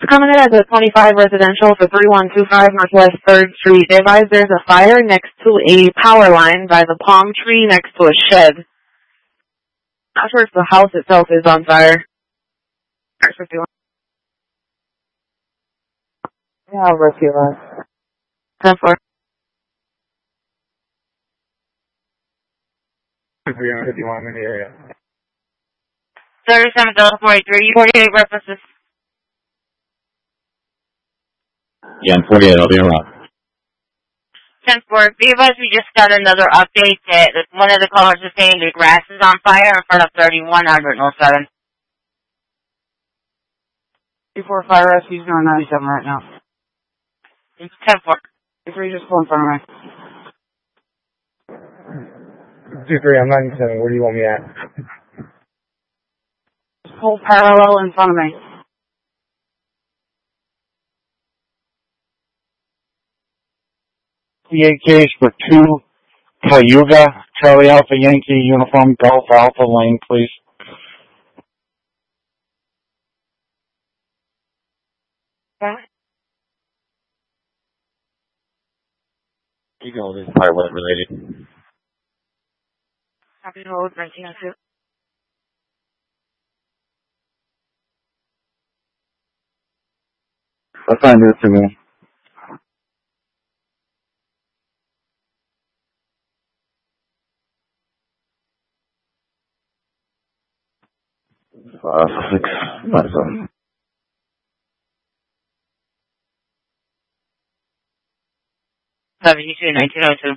Coming in at the 25 residential for 3125 Northwest 3rd Street. They advise there's a fire next to a power line by the palm tree next to a shed. Not sure if the house itself is on fire. Yeah, I'll rescue us. 10-4. 351 in the area. 37 Delta 43, 48 references. Yeah, 48, I'll be around. 10-4, be advised we just got another update that one of the callers is saying the grass is on fire in front of 3100 North 7. Before fire rescue's going 97 right now. 10-4. 3 just pull in front of me. 2-3, I'm 97. Where do you want me at? Just pull parallel in front of me. Case for 2 Cayuga, Charlie Alpha Yankee, Uniform Golf Alpha Lane, please. You go, this is probably weather related. Happy Road, 1902. Let's find this to me. Six. Nice one. 72, 1902.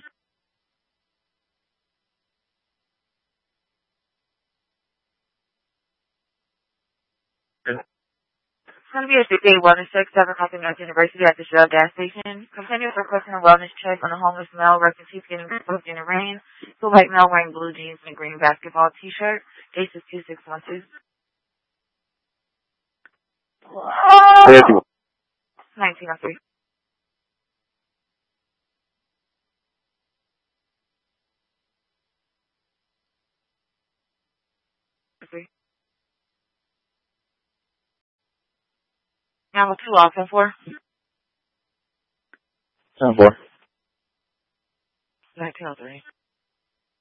It's going to be a 6-8 wellness check, 7 Hawking North University at the Shell gas station. Continue for requesting a wellness check on a homeless male, reference he's getting exposed in the rain. The white male wearing blue jeans and a green basketball t-shirt. Case is 2612. 1903. Now 2 off and 4. 10-4. 1903.